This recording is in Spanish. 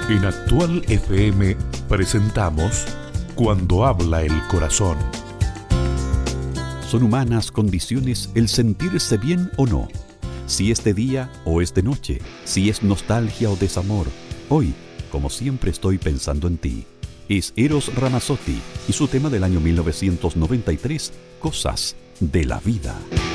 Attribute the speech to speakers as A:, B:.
A: En Actual FM presentamos Cuando habla el corazón.
B: Son humanas condiciones el sentirse bien o no. Si es de día o es de noche, si es nostalgia o desamor. Hoy, como siempre, estoy pensando en ti. Es Eros Ramazzotti y su tema del año 1993, Cosas de la vida.